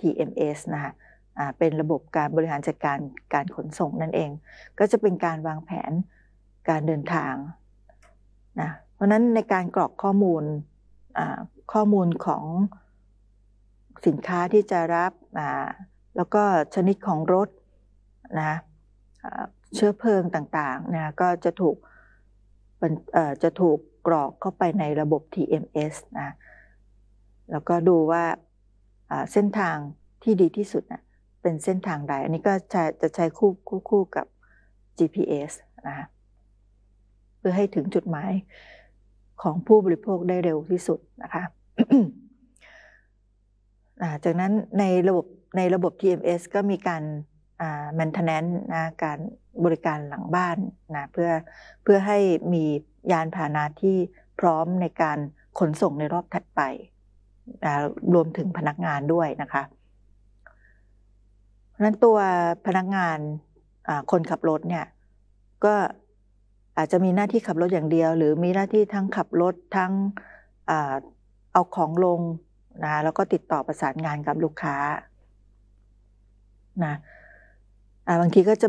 TMS นะคะเป็นระบบการบริหารจัดการการขนส่งนั่นเองก็จะเป็นการวางแผนการเดินทางนะเพราะนั้นในการกรอกข้อมูลของสินค้าที่จะรับแล้วก็ชนิดของรถนะเชื้อเพลิงต่างๆนะก็จะถูกกรอกเข้าไปในระบบ TMS นะแล้วก็ดูว่าเส้นทางที่ดีที่สุดนะเป็นเส้นทางใดอันนี้ก็จะใช้คู่กับ GPS นะเพื่อให้ถึงจุดหมายของผู้บริโภคได้เร็วที่สุดนะคะ จากนั้นในระบบ TMS ก็มีการmaintenance นะการบริการหลังบ้านนะเพื่อให้มียานพาหนะที่พร้อมในการขนส่งในรอบถัดไปรวมถึงพนักงานด้วยนะคะเพราะฉะนั้นตัวพนักงานคนขับรถเนี่ยก็อาจจะมีหน้าที่ขับรถอย่างเดียวหรือมีหน้าที่ทั้งขับรถทั้งเอาของลงนะแล้วก็ติดต่อประสานงานกับลูกค้านะบางทีก็จะ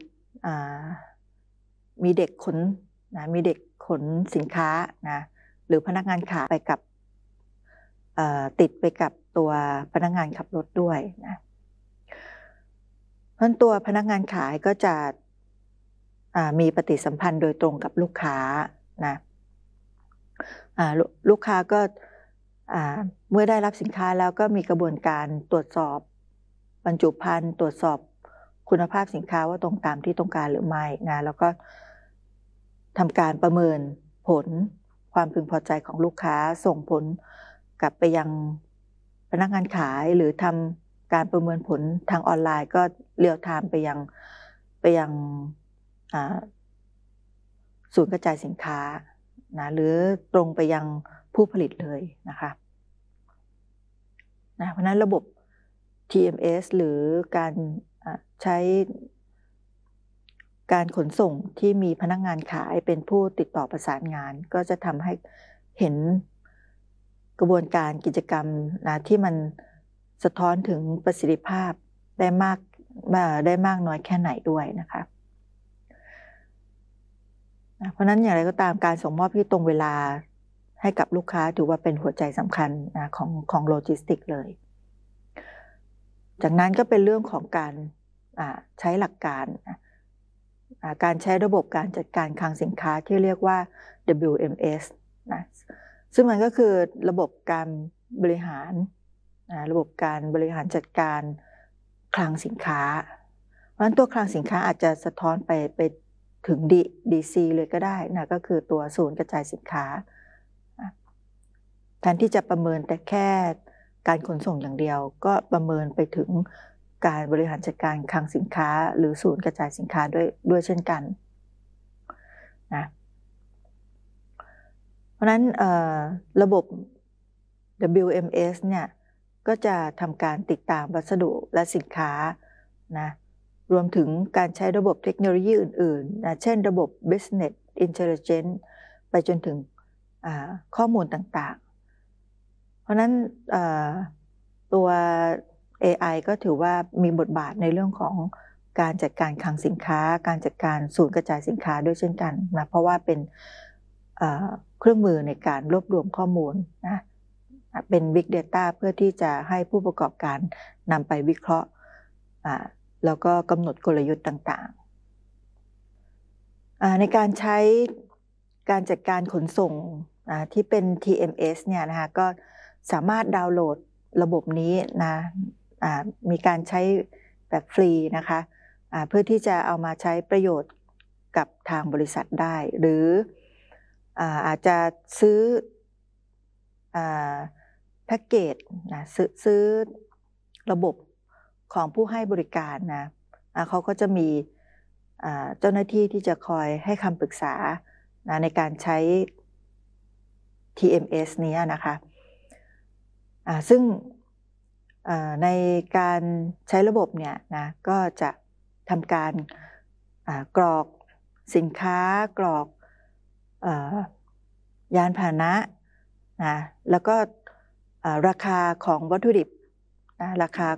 มีเด็กขนนะมีเด็กขนสินค้านะหรือพนักงานขายไปกับติดไปกับตัวพนักงานขับรถด้วยนะเพราะตัวพนักงานขายก็จะมีปฏิสัมพันธ์โดยตรงกับลูกค้านะลูกค้าก็เมื่อได้รับสินค้าแล้วก็มีกระบวนการตรวจสอบบรรจุภัณฑ์ตรวจสอบคุณภาพสินค้าว่าตรงตามที่ต้องการหรือไม่นะแล้วก็ทำการประเมินผลความพึงพอใจของลูกค้าส่งผลกลับไปยังพนักงานขายหรือทำการประเมินผลทางออนไลน์ก็เรียลไทม์ไปยังศูนย์กระจายสินค้านะหรือตรงไปยังผู้ผลิตเลยนะคะเพราะนั้นระบบ TMS หรือการใช้การขนส่งที่มีพนักงานขายเป็นผู้ติดต่อประสานงานก็จะทำให้เห็นกระบวนการกิจกรรมนะที่มันสะท้อนถึงประสิทธิภาพได้มากน้อยแค่ไหนด้วยนะคะเพราะนั้นอย่างไรก็ตามการส่งมอบที่ตรงเวลาให้กับลูกค้าถือว่าเป็นหัวใจสำคัญของโลจิสติกเลยจากนั้นก็เป็นเรื่องของการใช้หลักการการใช้ระบบการจัดการคลังสินค้าที่เรียกว่า WMS นะซึ่งมันก็คือระบบการบริหารจัดการคลังสินค้าเพราะฉะนั้นตัวคลังสินค้าอาจจะสะท้อนไปถึง DC เลยก็ได้นะก็คือตัวศูนย์กระจายสินค้าแทนที่จะประเมินแต่แค่การขนส่งอย่างเดียวก็ประเมินไปถึงการบริหารจัดการคลังสินค้าหรือศูนย์กระจายสินค้าด้วยเช่นกันนะเพราะฉะนั้นระบบ WMS เนี่ยก็จะทำการติดตามวัสดุและสินค้านะรวมถึงการใช้ระบบเทคโนโลยีอื่นๆนะเช่นระบบ Business Intelligence ไปจนถึงข้อมูลต่างๆเพราะนั้นตัว AI ก็ถือว่ามีบทบาทในเรื่องของการจัดการคลังสินค้าการจัดการศูนย์กระจายสินค้าด้วยเช่นกันนะเพราะว่าเป็นเครื่องมือในการรวบรวมข้อมูลนะเป็น Big Data เพื่อที่จะให้ผู้ประกอบการนำไปวิเคราะห์แล้วก็กำหนดกลยุทธ์ต่างๆในการใช้การจัดการขนส่งที่เป็น TMS เนี่ยนะคะก็สามารถดาวน์โหลดระบบนี้นะมีการใช้แบบฟรีนะคะเพื่อที่จะเอามาใช้ประโยชน์กับทางบริษัทได้หรืออาจจะซื้อแพ็กเกจนะซื้อระบบของผู้ให้บริการนะเขาก็จะมีเจ้าหน้าที่ที่จะคอยให้คำปรึกษานะในการใช้ TMS นี้นะคะซึ่งในการใช้ระบบเนี่ยนะก็จะทำการกรอกสินค้ากรอกยานพาหนะนะแล้วก็ราคาของวัตถุดิบนะราคา